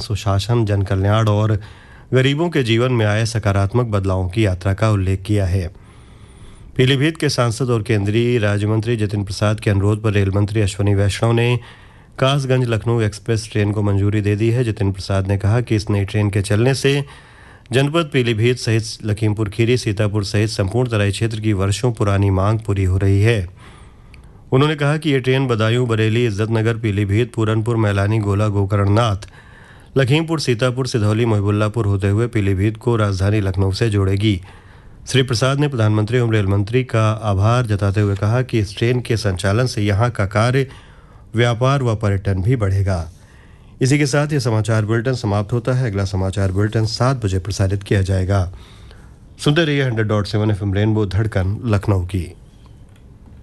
सुशासन, जन कल्याण और गरीबों के जीवन में आए सकारात्मक बदलावों की यात्रा का उल्लेख किया है। पीलीभीत के सांसद और केंद्रीय राज्य मंत्री जितिन प्रसाद के अनुरोध पर रेल मंत्री अश्विनी वैष्णव ने कासगंज लखनऊ एक्सप्रेस ट्रेन को मंजूरी दे दी है। जितिन प्रसाद ने कहा कि इस नई ट्रेन के चलने से जनपद पीलीभीत सहित लखीमपुर खीरी, सीतापुर सहित संपूर्ण तराई क्षेत्र की वर्षों पुरानी मांग पूरी हो रही है। उन्होंने कहा कि ये ट्रेन बदायूं, बरेली, इज्जतनगर, पीलीभीत, पूरनपुर, मैलानी, गोला, गोकरणनाथ, लखीमपुर, सीतापुर, सिधौली, मोहिबुल्लापुर होते हुए पीलीभीत को राजधानी लखनऊ से जोड़ेगी। श्री प्रसाद ने प्रधानमंत्री एवं रेल मंत्री का आभार जताते हुए कहा कि इस ट्रेन के संचालन से यहाँ का कार्य, व्यापार व पर्यटन भी बढ़ेगा। इसी के साथ ये समाचार बुलेटिन समाप्त होता है। अगला समाचार बुलेटिन 7 बजे प्रसारित किया जाएगा। सुनते रहिए 100.7 FM रेनबो, धड़कन लखनऊ की।